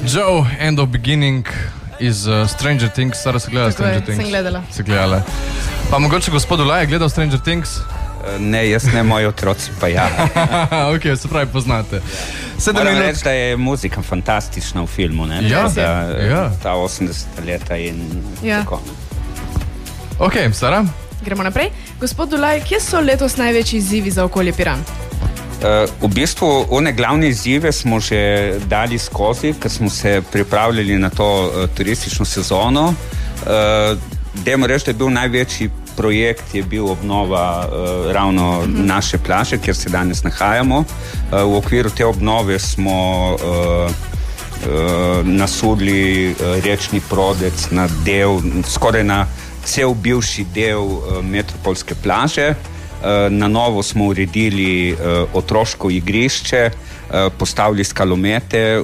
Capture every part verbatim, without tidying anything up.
Joe, End of Beginning iz uh, Stranger Things. Sara, se gleda Stranger Things? Sem gledala. Se gledala. Pa mogoče gospod Olaj je gledal Stranger Things? Ne, jaz ne, moji otroci pa ja. Ok, se pravi, poznate. Moram minut... reči, da je muzika fantastična v filmu, ne? Ja, da, ja. Ta osemdeseta leta in ja. Tako. Ok, Sara? Gremo naprej. Gospod Olaj, kje so letos največji izzivi za okolje Piran? Uh, v bistvu, one glavne izzive smo že dali skozi, ker smo se pripravljali na to uh, turistično sezono. Uh, dajmo reči, da je bil največji projekt, je bil obnova uh, ravno mm-hmm. naše plaže, kjer se danes nahajamo. Uh, v okviru te obnove smo uh, uh, nasudili uh, rečni prodec na del, skoraj na cel bivši del uh, metropolske plaže. Na novo smo uredili uh, otroško igrišče, uh, postavili skalomete v,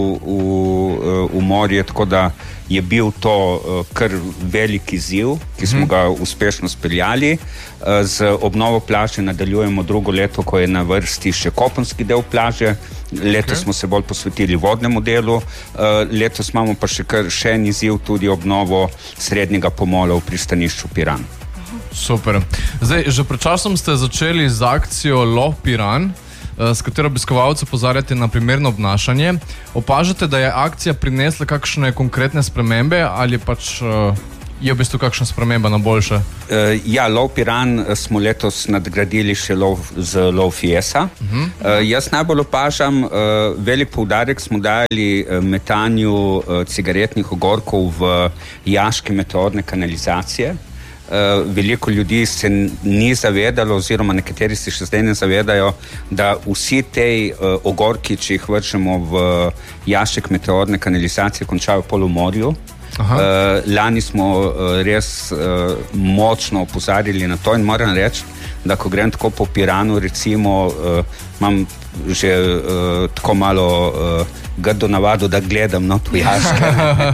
v, v morje, tako da je bil to uh, kar velik izziv, ki smo ga uspešno speljali. Uh, z obnovo plaže nadaljujemo drugo leto, ko je na vrsti še kopenski del plaže. Letos okay. smo se bolj posvetili vodnemu delu, uh, letos imamo pa še, kar, še en izziv, tudi obnovo srednjega pomola v pristanišču Piran. Super. Zdaj, že pred časom ste začeli z akcijo Lov Piran, s katero obiskovalce opozarjate na primerno obnašanje. Opažate, da je akcija prinesla kakšne konkretne spremembe ali pač je v bistvu kakšna sprememba na boljše? Uh, ja, Lov Piran smo letos nadgradili še lov, z Lov Fiesa. Uh-huh. Uh, jaz najbolj opažam, uh, velik poudarek smo dali uh, metanju uh, cigaretnih ogorkov v jaške meteorne kanalizacije. Uh, veliko ljudi se ni zavedalo, oziroma nekateri se še zdaj ne zavedajo, da vsi tej uh, ogorki, če jih vržemo v jašek meteorne kanalizacije, končajo pol v morju. Uh, lani smo uh, res uh, močno opozarjali na to in moram reči, da ko grem tako po Piranu, recimo, uh, imam že uh, tako malo uh, grdo navado, da gledam no, tu jaške.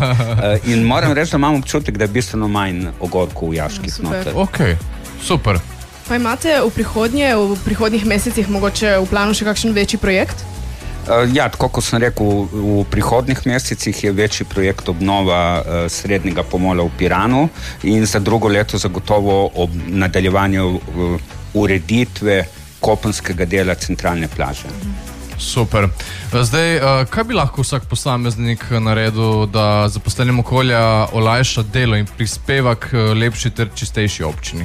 uh, in moram reči, da imam občutek, da je bistveno manj ogorkov v jaških. Super. Ok, super. Pa imate v prihodnje, v prihodnjih mesecih mogoče v planu še kakšen večji projekt? Uh, ja, tako kot sem rekel, v, v prihodnjih mesecih je večji projekt obnova uh, srednjega pomola v Piranu in za drugo leto zagotovo ob nadaljevanju uh, ureditve kopenskega dela centralne plaže. Super. Zdaj, kaj bi lahko vsak posameznik naredil, da zaposlenim okolja olajša delo in prispeva k lepši ter čistejši občini?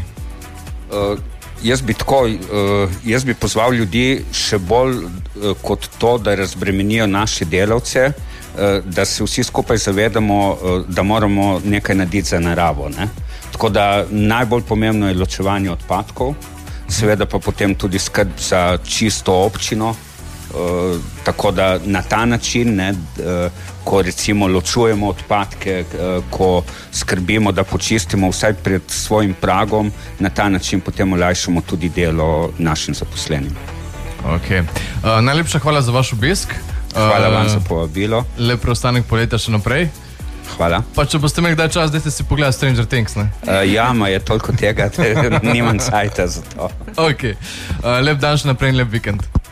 Uh, jaz bi tako, uh, jaz bi pozval ljudi še bolj uh, kot to, da razbremenijo naše delavce, uh, da se vsi skupaj zavedamo, uh, da moramo nekaj narediti za naravo. Ne? Tako da najbolj pomembno je ločevanje odpadkov, seveda pa potem tudi skrb za čisto občino, uh, tako da na ta način, ne, uh, ko recimo ločujemo odpadke, uh, ko skrbimo, da počistimo vsaj pred svojim pragom, na ta način potem olajšamo tudi delo našim zaposlenim. Ok. Uh, najlepša hvala za vaš obisk. Hvala uh, vam za povabilo. Lep preostanek poletja še naprej. Hvala. Pa če boste imeli kdaj čas, dajte si pogledati Stranger Things, ne? Uh, ja, ma je toliko tega, da nimam cajta za to. Ok. Uh, lep dan še naprej in lep vikend.